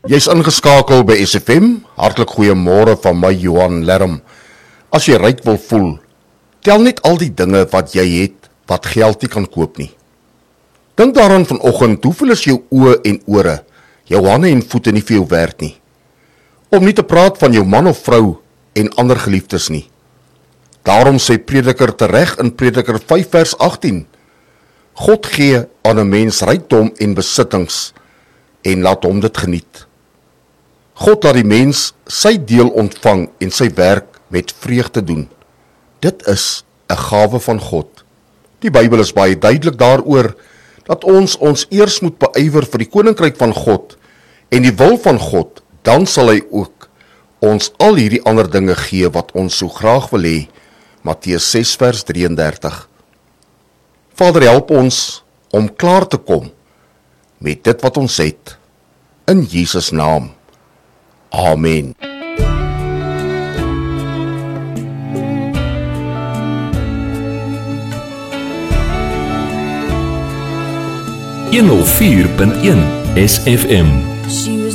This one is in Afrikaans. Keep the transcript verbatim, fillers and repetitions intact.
Jy's ingeskakel by S F M. Hartlik goeiemôre van my Johan Lerm. As jy ryk wil voel, tel net al die dinge wat jy het, wat geld nie kan koop nie. Dink daaraan vanoggend, hoeveel is jou oë en ore, jou hande en voete nie vir jou werd nie. Om nie te praat van jou man of vrou en ander geliefdes nie. Daarom sê Prediker tereg in Prediker vyf vers agttien, God gee aan 'n mens rykdom en besittings en laat hom dit geniet. God laat die mens sy deel ontvang en sy werk met vreugde doen. Dit is 'n gawe van God. Die Bybel is baie duidelik daaroor dat ons ons eers moet beywer vir die koninkryk van God en die wil van God, dan sal hy ook ons al hierdie ander dinge gee wat ons so graag wil hê. Matteus ses vers drie en dertig. Vader, help ons om klaar te kom met dit wat ons het. In Jesus naam. Amen. honderd vier punt een S F M